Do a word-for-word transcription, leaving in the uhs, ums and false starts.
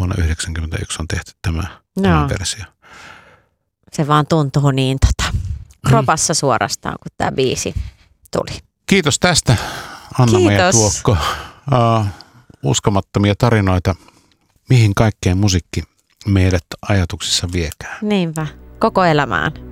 vuonna yhdeksänkymmentäyksi on tehty tämä, tämä No. versio. Se vaan tuntuu niin tota, kropassa suorastaan, kun tämä biisi tuli. Kiitos tästä, Anna-Maija Kiitos. Tuokko. Uh, uskomattomia tarinoita, mihin kaikkeen musiikki meidät ajatuksissa viekään. Niinpä, koko elämään.